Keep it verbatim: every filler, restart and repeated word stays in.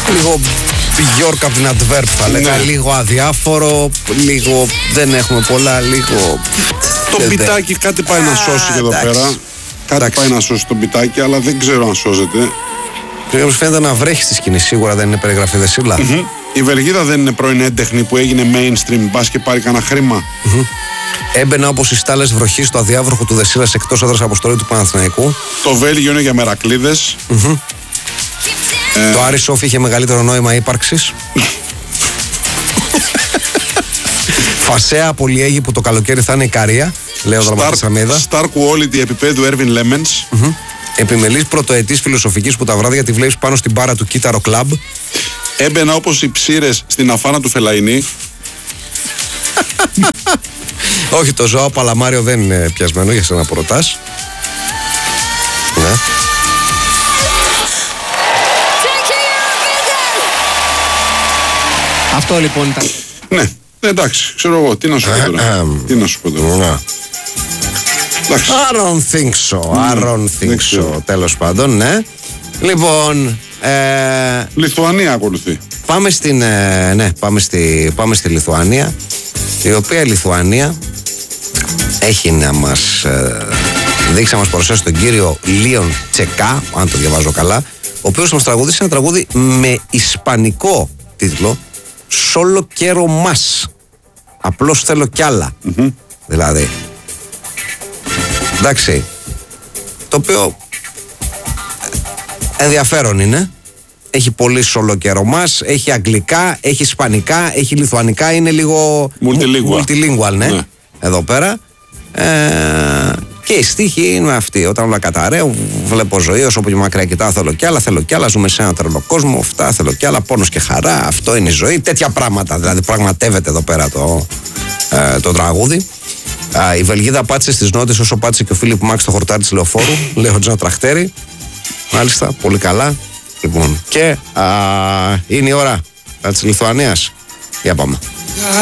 λίγο Björk από την Αντβέρπ, θα λέγα. Ναι. Λίγο αδιάφορο, λίγο δεν έχουμε πολλά, λίγο. Το πιτάκι κάτι πάει να σώσει εδώ εντάξει. πέρα. Κάτι εντάξει. πάει να σώσει το πιτάκι, αλλά δεν ξέρω αν σώζεται. Όπως φαίνεται να βρέχει στη σκηνή, σίγουρα δεν είναι περιγραφή Δεσίλα. Mm-hmm. Η Βελγίδα δεν είναι πρώην έντεχνη που έγινε mainstream, μπας και πάρει κανένα χρήμα. Mm-hmm. Έμπαινα όπως οι στάλες βροχή στο αδιάβροχο του Δεσίλας εκτός έδρας αποστολή του Παναθηναϊκού. Το Βέλγιο είναι για μερακλείδες. Mm-hmm. Ε... Το Άρη Σόφι είχε μεγαλύτερο νόημα ύπαρξης. Φασέα Πολυέγη που το καλοκαίρι θα είναι η Καρία, λέω δραματής Αμίδα. Star Quality επίπεδου Έρβιν Λέμενς. Mm-hmm. Επιμελής πρωτοετής φιλοσοφικής που τα βράδια τη βλέπεις πάνω στην μπάρα του Κύτταρο Κλαμπ. Έμπαινα όπως οι ψήρες στην αφάνα του Φελαϊνή. Όχι, το Ζωάο Παλαμάριο δεν είναι πιασμένο, για σένα που ρωτάς. Ναι. Αυτό λοιπόν ήταν. Ναι, εντάξει, ξέρω εγώ, τι να σου πω τώρα. Τι να σου πω τώρα. I don't think so, I don't think so. Τέλος πάντων, ναι. Λοιπόν, ε... Λιθουανία ακολουθεί. Πάμε στην, ε, ναι, πάμε στη, πάμε στη Λιθουανία, η οποία η Λιθουανία έχει να μας ε, δείξει, να μας παρουσιάσει τον κύριο Λίον Τσεκά, αν το διαβάζω καλά, ο οποίος μας τραγουδίσει ένα τραγούδι με ισπανικό τίτλο Solo quiero más. Απλώς θέλω κι άλλα. Mm-hmm. Δηλαδή. Εντάξει. Το οποίο ενδιαφέρον είναι. Έχει πολύ solo quiero más. Έχει αγγλικά, έχει ισπανικά, έχει λιθουανικά. Είναι λίγο multilingual, multilingual ναι. ναι. Εδώ πέρα. Ε, και η στίχη είναι αυτή. Όταν όλα καταραίω, βλέπω ζωή. Όσο πιο μακριά κοιτάω, θέλω κι άλλα, θέλω κι άλλα. Ζούμε σε ένα τρελό κόσμο. Αυτά θέλω κι άλλα. Πόνος και χαρά. Αυτό είναι η ζωή. Τέτοια πράγματα. Δηλαδή, πραγματεύεται εδώ πέρα το, ε, το τραγούδι. Α, η Βελγίδα πάτησε στις νότες όσο πάτησε και ο Φίλιπ Μάξ στο χορτάρι της λεωφόρου. Λέω Τζον Τραχτέρι. Μάλιστα, πολύ καλά. Λοιπόν, και α, είναι η ώρα της Λιθουανίας. Για πάμε.